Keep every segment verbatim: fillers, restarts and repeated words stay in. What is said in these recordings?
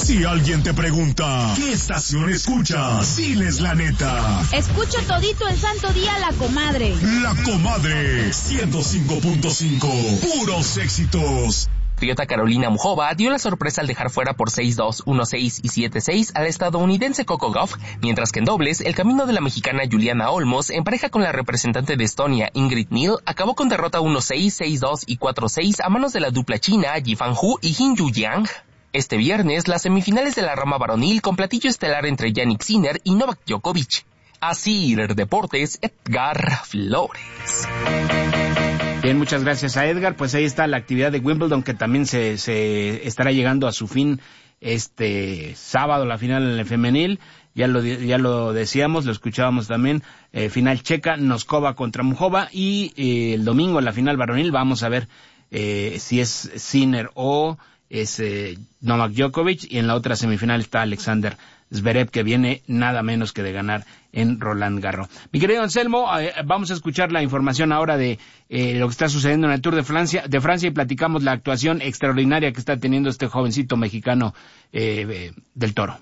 Si alguien te pregunta, ¿qué estación escuchas? Diles la neta. Escucho todito el santo día La Comadre. La Comadre, ciento cinco punto cinco, puros éxitos. Toyota Carolina Muhova dio la sorpresa al dejar fuera por seis dos, uno seis y siete seis al estadounidense Coco Gauff, mientras que en dobles, el camino de la mexicana Juliana Olmos, en pareja con la representante de Estonia Ingrid Neal, acabó con derrota uno seis, seis dos y cuatro seis a manos de la dupla china Yifan Hu y Jin Yu Yang. Este viernes, las semifinales de la rama varonil con platillo estelar entre Jannik Sinner y Novak Djokovic. Asir Deportes, Edgar Flores. Bien, muchas gracias a Edgar. Pues ahí está la actividad de Wimbledon, que también se, se estará llegando a su fin este sábado, la final en el femenil. Ya lo, ya lo decíamos, lo escuchábamos también. Eh, final checa, Noskova contra Muhova. Y eh, el domingo en la final varonil vamos a ver eh, si es Sinner o es eh, Novak Djokovic. Y en la otra semifinal está Alexander Zverev, que viene nada menos que de ganar en Roland Garros. Mi querido Anselmo, eh, vamos a escuchar la información ahora de eh, lo que está sucediendo en el Tour de Francia, de Francia y platicamos la actuación extraordinaria que está teniendo este jovencito mexicano eh, eh, del Toro.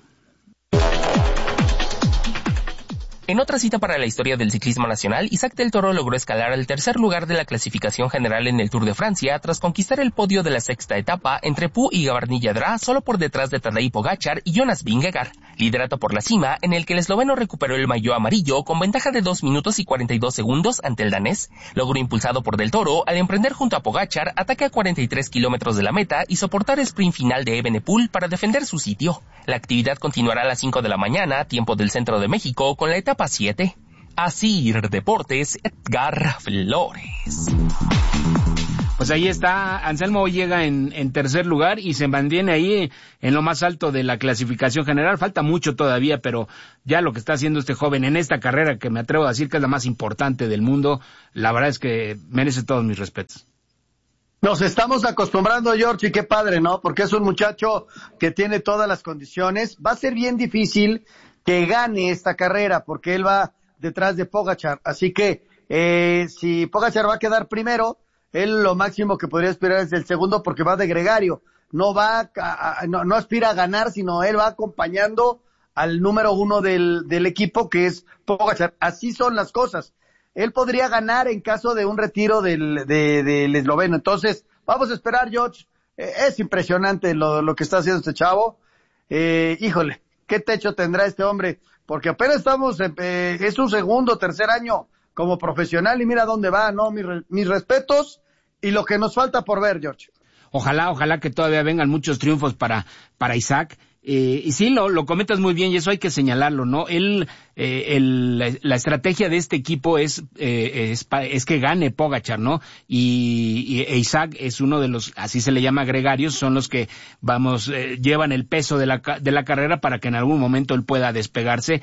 En otra cita para la historia del ciclismo nacional, Isaac del Toro logró escalar al tercer lugar de la clasificación general en el Tour de Francia tras conquistar el podio de la sexta etapa entre Pau y Gavarni-Yadra, solo por detrás de Tadej Pogačar y Jonas Vingegaard. Liderato por la cima, en el que el esloveno recuperó el maillot amarillo con ventaja de dos minutos y cuarenta y dos segundos ante el danés. Logro impulsado por Del Toro al emprender junto a Pogačar ataque a cuarenta y tres kilómetros de la meta y soportar el sprint final de Evenepoel para defender su sitio. La actividad continuará a las cinco de la mañana, tiempo del centro de México, con la etapa siete. Asir Deportes, Edgar Flores. Pues ahí está, Anselmo llega en, en tercer lugar y se mantiene ahí en lo más alto de la clasificación general. Falta mucho todavía, pero ya lo que está haciendo este joven en esta carrera, que me atrevo a decir que es la más importante del mundo, la verdad es que merece todos mis respetos. Nos estamos acostumbrando, George, y qué padre, ¿no? Porque es un muchacho que tiene todas las condiciones. Va a ser bien difícil que gane esta carrera, porque él va detrás de Pogačar. Así que, eh, si Pogačar va a quedar primero, él lo máximo que podría aspirar es el segundo, porque va de gregario. No va, a, a, no, no aspira a ganar, sino él va acompañando al número uno del, del equipo, que es Pogačar. Así son las cosas. Él podría ganar en caso de un retiro del, de, del esloveno. Entonces, vamos a esperar, George. Eh, es impresionante lo, lo que está haciendo este chavo. Eh, híjole, ¿qué techo tendrá este hombre? Porque apenas estamos, eh, es su segundo, tercer año como profesional y mira dónde va, ¿no? Mis, mis respetos y lo que nos falta por ver, George. Ojalá, ojalá que todavía vengan muchos triunfos para, para Isaac. Eh, y sí, lo, lo comentas muy bien y eso hay que señalarlo, ¿no? Él, eh, el, la, la estrategia de este equipo es, eh, es, es que gane Pogačar, ¿no? Y, y e Isaac es uno de los, así se le llama gregarios, son los que, vamos, eh, llevan el peso de la, de la carrera para que en algún momento él pueda despegarse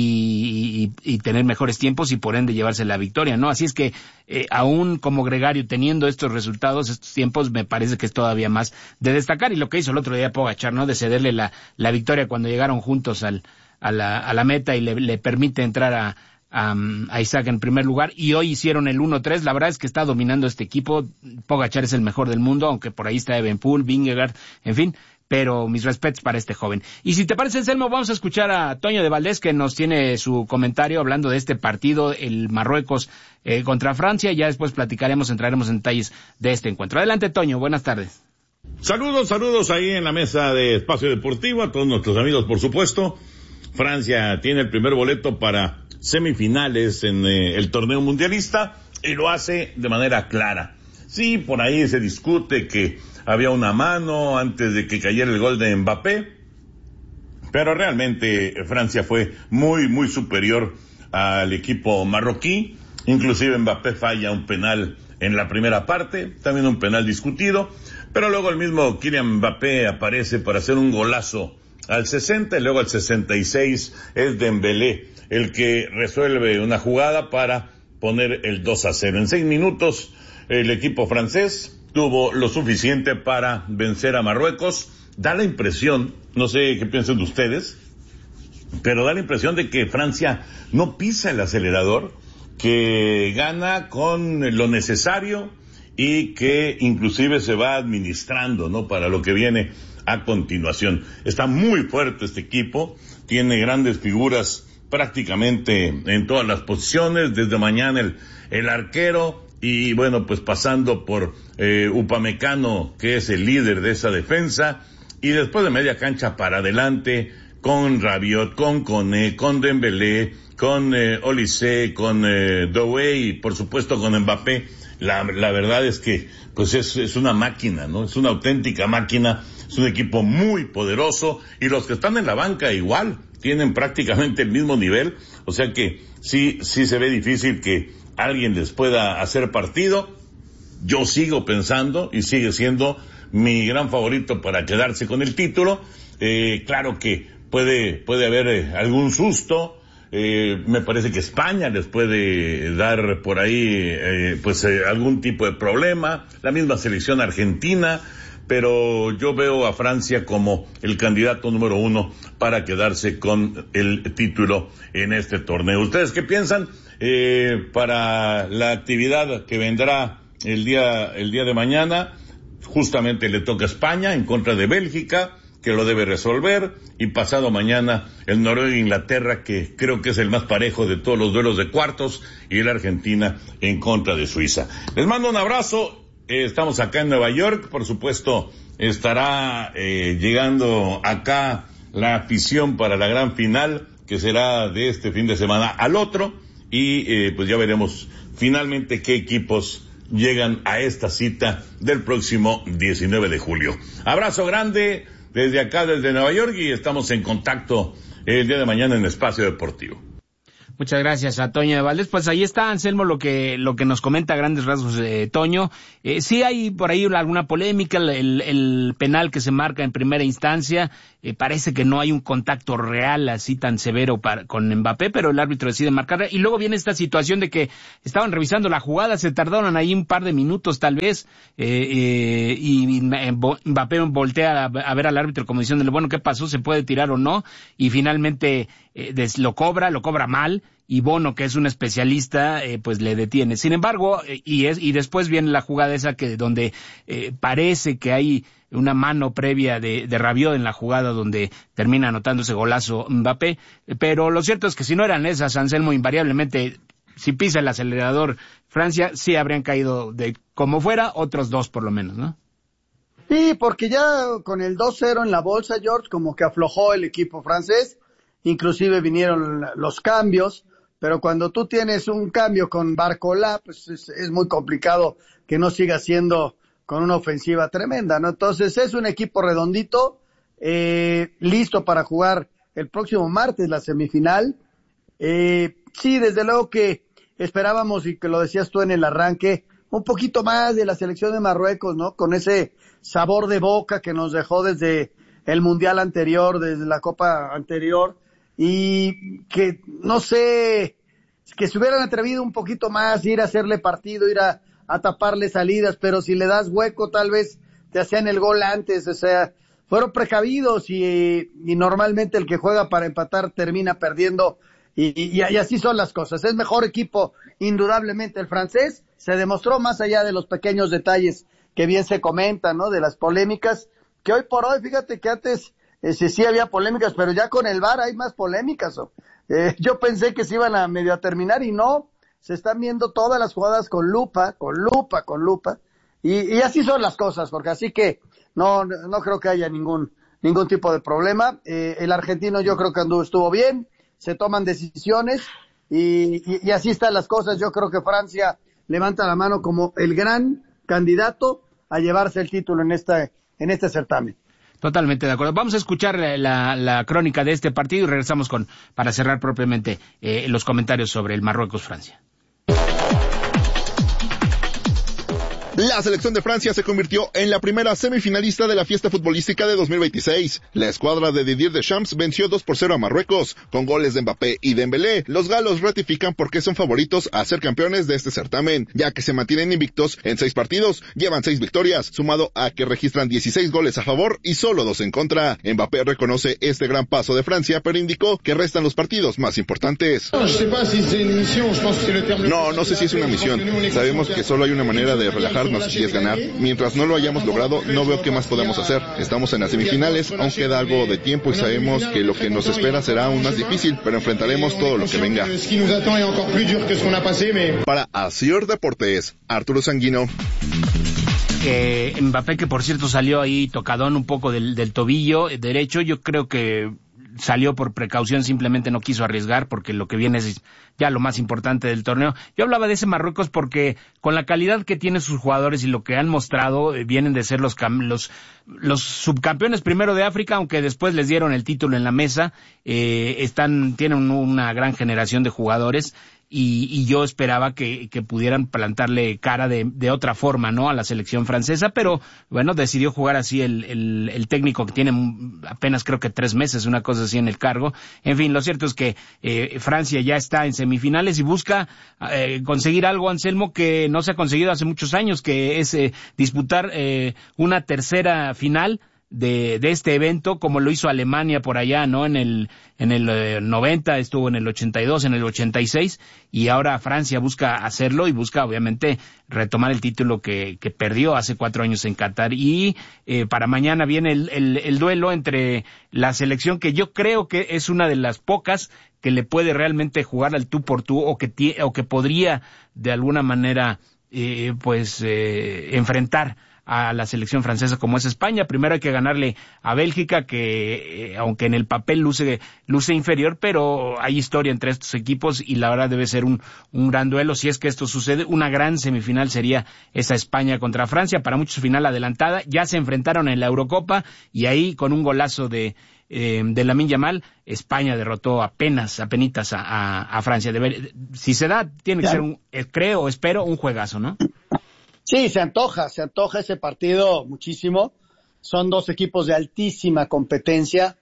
y, y, y tener mejores tiempos y por ende llevarse la victoria, ¿no? Así es que, eh, aún como gregario teniendo estos resultados, estos tiempos, me parece que es todavía más de destacar. Y lo que hizo el otro día Pogačar, ¿no? De cederle la la victoria cuando llegaron juntos al, a, la, a la meta y le, le permite entrar a, a, a Isaac en primer lugar, y hoy hicieron el uno tres. La verdad es que está dominando este equipo. Pogačar es el mejor del mundo, aunque por ahí está Evenepoel, Vingegaard, en fin, pero mis respetos para este joven. Y si te parece, Anselmo, vamos a escuchar a Toño de Valdés, que nos tiene su comentario hablando de este partido, el Marruecos eh, contra Francia, y ya después platicaremos, entraremos en detalles de este encuentro. Adelante, Toño, buenas tardes. Saludos, saludos ahí en la mesa de Espacio Deportivo, a todos nuestros amigos, por supuesto. Francia tiene el primer boleto para semifinales en eh, el torneo mundialista y lo hace de manera clara. Sí, por ahí se discute que había una mano antes de que cayera el gol de Mbappé, pero realmente Francia fue muy, muy superior al equipo marroquí. Inclusive Mbappé falla un penal en la primera parte, también un penal discutido. Pero luego el mismo Kylian Mbappé aparece para hacer un golazo al sesenta y luego al sesenta y seis es Dembélé el que resuelve una jugada para poner el dos a cero. En seis minutos el equipo francés tuvo lo suficiente para vencer a Marruecos. Da la impresión, no sé qué piensan ustedes, pero da la impresión de que Francia no pisa el acelerador, que gana con lo necesario y que inclusive se va administrando, ¿no?, para lo que viene a continuación. Está muy fuerte este equipo, tiene grandes figuras prácticamente en todas las posiciones, desde mañana el, el arquero, y bueno, pues pasando por eh, Upamecano, que es el líder de esa defensa, y después de media cancha para adelante, con Rabiot, con Koné, con Dembélé, con eh, Olise, con eh, Doué y por supuesto con Mbappé. La, la verdad es que pues es, es una máquina, ¿no? Es una auténtica máquina, es un equipo muy poderoso, y los que están en la banca igual, tienen prácticamente el mismo nivel, o sea que sí, sí se ve difícil que alguien les pueda hacer partido. Yo sigo pensando, y sigue siendo mi gran favorito para quedarse con el título. Eh, claro que puede, puede haber eh, algún susto. Eh, me parece que España les puede dar por ahí, eh, pues eh, algún tipo de problema, la misma selección argentina, pero yo veo a Francia como el candidato número uno para quedarse con el título en este torneo. ¿Ustedes qué piensan? Eh, para la actividad que vendrá el día, el día de mañana, justamente le toca a España en contra de Bélgica, que lo debe resolver, y pasado mañana el Noruega-Inglaterra, que creo que es el más parejo de todos los duelos de cuartos, y la Argentina en contra de Suiza. Les mando un abrazo, eh, estamos acá en Nueva York, por supuesto estará eh, llegando acá la afición para la gran final, que será de este fin de semana al otro, y eh, pues ya veremos finalmente qué equipos llegan a esta cita del próximo diecinueve de julio. Abrazo grande desde acá, desde Nueva York, y estamos en contacto el día de mañana en Espacio Deportivo. Muchas gracias a Toño de Valdés. Pues ahí está, Anselmo, lo que lo que nos comenta a grandes rasgos de eh, Toño. Eh, sí hay por ahí alguna polémica, el, el penal que se marca en primera instancia, eh, parece que no hay un contacto real así tan severo para, con Mbappé, pero el árbitro decide marcarla. Y luego viene esta situación de que estaban revisando la jugada, se tardaron ahí un par de minutos tal vez, eh, eh, y Mbappé voltea a, a ver al árbitro como diciéndole, bueno, ¿qué pasó? ¿Se puede tirar o no? Y finalmente eh, des, lo cobra, lo cobra mal, y Bono, que es un especialista, eh, pues le detiene. Sin embargo, eh, y es y después viene la jugada esa que donde eh, parece que hay una mano previa de, de Rabiot en la jugada donde termina anotando ese golazo Mbappé, pero lo cierto es que si no eran esas, Anselmo, invariablemente, si pisa el acelerador Francia, sí habrían caído de como fuera otros dos por lo menos, ¿no? Sí, porque ya con el dos cero en la bolsa, George, como que aflojó el equipo francés, inclusive vinieron los cambios, pero cuando tú tienes un cambio con Barcola, pues es, es muy complicado que no siga siendo con una ofensiva tremenda, ¿no? Entonces es un equipo redondito, eh, listo para jugar el próximo martes la semifinal. Eh, sí, desde luego que esperábamos, y que lo decías tú en el arranque, un poquito más de la selección de Marruecos, ¿no? Con ese sabor de boca que nos dejó desde el Mundial anterior, desde la Copa anterior, y que, no sé, que se hubieran atrevido un poquito más, ir a hacerle partido, ir a, a taparle salidas, pero si le das hueco tal vez te hacían el gol antes, o sea, fueron precavidos, y, y normalmente el que juega para empatar termina perdiendo, y, y, y así son las cosas. Es mejor equipo indudablemente el francés, se demostró más allá de los pequeños detalles que bien se comentan, ¿no? De las polémicas, que hoy por hoy, fíjate que antes Eh, sí, sí había polémicas, pero ya con el V A R hay más polémicas. Oh. Eh, yo pensé que se iban a medio a terminar, y no, se están viendo todas las jugadas con lupa, con lupa, con lupa, y, y así son las cosas, porque así que no, no creo que haya ningún, ningún tipo de problema. Eh, el argentino yo creo que anduvo, estuvo bien, se toman decisiones, y, y, y así están las cosas. Yo creo que Francia levanta la mano como el gran candidato a llevarse el título en esta, en este certamen. Totalmente de acuerdo. Vamos a escuchar la, la, la crónica de este partido y regresamos con para cerrar propiamente eh, los comentarios sobre el Marruecos-Francia. La selección de Francia se convirtió en la primera semifinalista de la fiesta futbolística de dos mil veintiséis. La escuadra de Didier Deschamps venció dos por cero a Marruecos, con goles de Mbappé y Dembélé. Los galos ratifican por qué son favoritos a ser campeones de este certamen, ya que se mantienen invictos en seis partidos, llevan seis victorias, sumado a que registran dieciséis goles a favor y solo dos en contra. Mbappé reconoce este gran paso de Francia, pero indicó que restan los partidos más importantes. No, no sé si es una misión. Sabemos que solo hay una manera de relajar arriesgarnos y es ganar. Mientras no lo hayamos logrado, no veo qué más podemos hacer. Estamos en las semifinales, aún queda algo de tiempo y sabemos que lo que nos espera será aún más difícil, pero enfrentaremos todo lo que venga. Para Asier Deportes, Arturo Sanguino. Eh, Mbappé, que por cierto salió ahí tocadón un poco del, del tobillo derecho, yo creo que salió por precaución, simplemente no quiso arriesgar porque lo que viene es ya lo más importante del torneo. Yo hablaba de ese Marruecos porque con la calidad que tienen sus jugadores y lo que han mostrado, eh, vienen de ser los, los los subcampeones primero de África, aunque después les dieron el título en la mesa. eh, están tienen una gran generación de jugadores y, y yo esperaba que, que pudieran plantarle cara de, de otra forma, ¿no?, a la selección francesa, pero bueno, decidió jugar así el, el, el técnico que tiene apenas creo que tres meses, una cosa así en el cargo. En fin, lo cierto es que eh, Francia ya está en semifinales y busca eh, conseguir algo, Anselmo, que no se ha conseguido hace muchos años, que es eh, disputar eh, una tercera final de, de este evento, como lo hizo Alemania por allá, ¿no? En el, en el eh, noventa, estuvo en el ochenta y dos, en el ochenta y seis, y ahora Francia busca hacerlo y busca obviamente retomar el título que, que perdió hace cuatro años en Qatar. Y eh, para mañana viene el, el, el duelo entre la selección que yo creo que es una de las pocas que le puede realmente jugar al tú por tú, o que, tie, o que podría de alguna manera eh, pues eh, enfrentar a la selección francesa, como es España. Primero hay que ganarle a Bélgica, que eh, aunque en el papel luce luce inferior, pero hay historia entre estos equipos y la verdad debe ser un, un gran duelo. Si es que esto sucede, una gran semifinal sería esa España contra Francia, para muchos final adelantada. Ya se enfrentaron en la Eurocopa y ahí con un golazo de eh, de Lamine Yamal, España derrotó apenas, apenitas a, a, a Francia. Debe, si se da, tiene que ser un, eh, creo, espero, un juegazo, ¿no? Sí, se antoja, se antoja ese partido muchísimo. Son dos equipos de altísima competencia.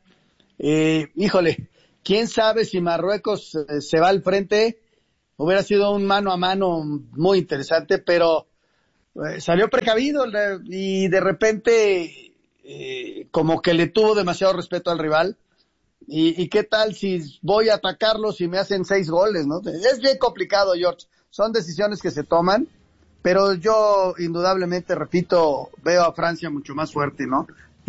Eh, híjole, quién sabe si Marruecos eh, se va al frente. Hubiera sido un mano a mano muy interesante, pero eh, salió precavido le, y de repente eh, como que le tuvo demasiado respeto al rival. Y, y qué tal si voy a atacarlos y me hacen seis goles, ¿no? Es bien complicado, George. Son decisiones que se toman. Pero yo, indudablemente, repito, veo a Francia mucho más fuerte, ¿no?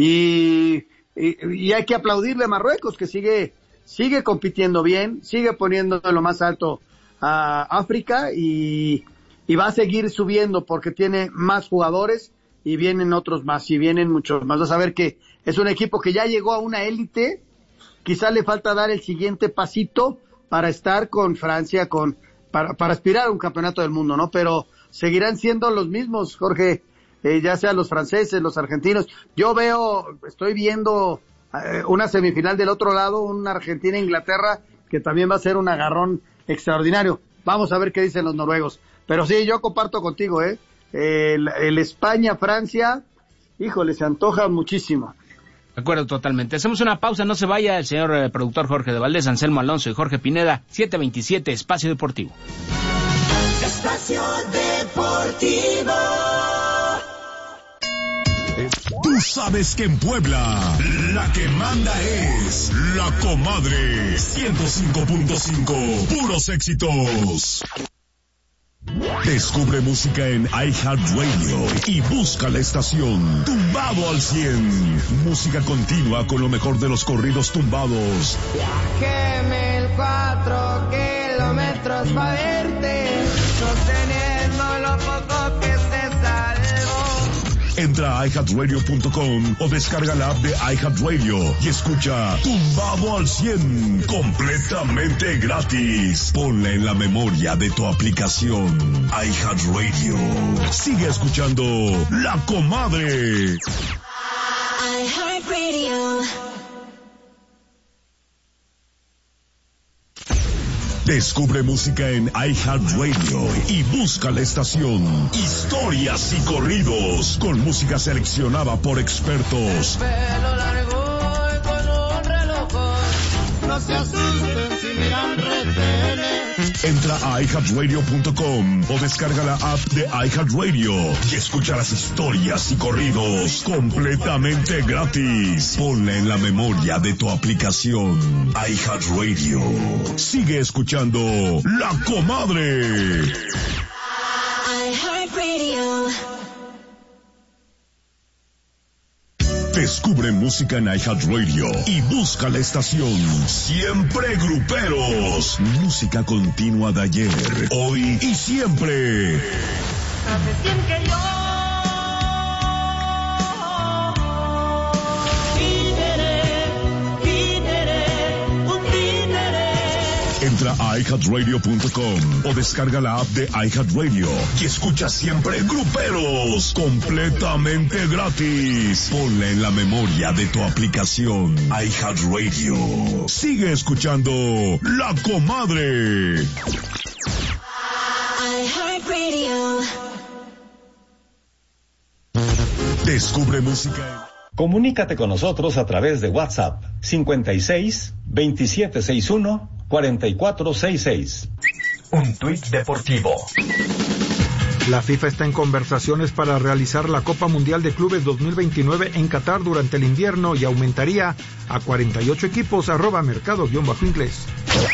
Y, y, y hay que aplaudirle a Marruecos, que sigue, sigue compitiendo bien, sigue poniendo lo más alto a África y, y va a seguir subiendo porque tiene más jugadores y vienen otros más, y vienen muchos más. Vas a ver que es un equipo que ya llegó a una élite, quizá le falta dar el siguiente pasito para estar con Francia, con, para, para aspirar a un campeonato del mundo, ¿no? Pero seguirán siendo los mismos, Jorge, eh, ya sean los franceses, los argentinos. Yo veo, estoy viendo eh, una semifinal del otro lado, una Argentina-Inglaterra, que también va a ser un agarrón extraordinario. Vamos a ver qué dicen los noruegos. Pero sí, yo comparto contigo, ¿eh? El, el España-Francia, híjole, se antoja muchísimo. De acuerdo, totalmente. Hacemos una pausa, no se vaya el señor eh, productor Jorge de Valdés, Anselmo Alonso y Jorge Pineda, siete veintisiete, Espacio Deportivo. Espacio Deportivo. Tú sabes que en Puebla la que manda es La Comadre. ciento cinco punto cinco, puros éxitos. Descubre música en iHeartRadio y busca la estación Tumbado al cien. Música continua con lo mejor de los corridos tumbados. Viajé mil cuatro kilómetros para verte, sosteniendo lo poco que se salvó. Entra a i heart radio punto com o descarga la app de iHeartRadio y escucha Tumbado al cien completamente gratis. Ponla en la memoria de tu aplicación iHeartRadio. Sigue escuchando La Comadre. iHeartRadio. Descubre música en iHeartRadio y busca la estación Historias y Corridos, con música seleccionada por expertos. Pelo largo y con un reloj, no se asusten si miran retenes. Entra a i heart radio punto com o descarga la app de iHeartRadio y escucha las historias y corridos completamente gratis. Ponla en la memoria de tu aplicación iHeartRadio. Sigue escuchando La Comadre. iHeartRadio. Descubre música en iHeartRadio y busca la estación Siempre Gruperos. Música continua de ayer, hoy y siempre. Que yo Entra a i heart radio punto com o descarga la app de iHeartRadio y escucha Siempre Gruperos completamente gratis. Ponla en la memoria de tu aplicación iHeartRadio. Sigue escuchando La Comadre. iHeartRadio. Descubre música. Comunícate con nosotros a través de WhatsApp cincuenta y seis, veintisiete sesenta y uno, cuarenta y cuatro sesenta y seis. Un tuit deportivo. La FIFA está en conversaciones para realizar la Copa Mundial de Clubes dos mil veintinueve en Qatar durante el invierno y aumentaría a cuarenta y ocho equipos, arroba mercado-inglés.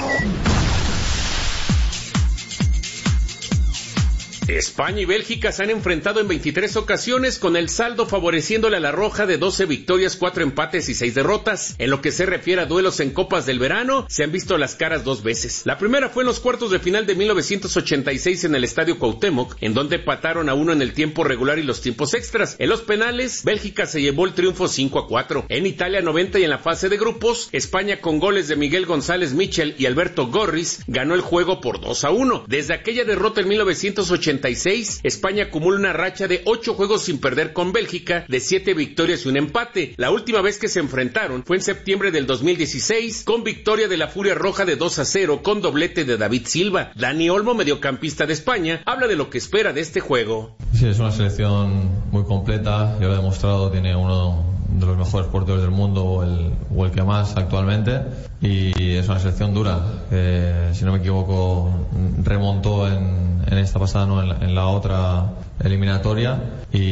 España y Bélgica se han enfrentado en veintitrés ocasiones, con el saldo favoreciéndole a la roja de doce victorias, cuatro empates y seis derrotas. En lo que se refiere a duelos en copas del verano, se han visto las caras dos veces. La primera fue en los cuartos de final de mil novecientos ochenta y seis en el Estadio Cuauhtémoc, en donde empataron a uno en el tiempo regular y los tiempos extras. En los penales, Bélgica se llevó el triunfo cinco a cuatro. En Italia noventa y en la fase de grupos, España, con goles de Miguel González Michel y Alberto Gorris, ganó el juego por dos a uno. Desde aquella derrota en mil novecientos ochenta y seis, España acumula una racha de ocho juegos sin perder con Bélgica, de siete victorias y un empate. La última vez que se enfrentaron fue en septiembre del dos mil dieciséis, con victoria de la Furia Roja de dos a cero, con doblete de David Silva. Dani Olmo, mediocampista de España, habla de lo que espera de este juego. Sí, es una selección muy completa, ya lo ha demostrado, tiene uno de los mejores porteros del mundo, o el, o el que más actualmente, y es una selección dura, que, si no me equivoco, remontó en, en esta pasada, no, en la, en la otra eliminatoria, y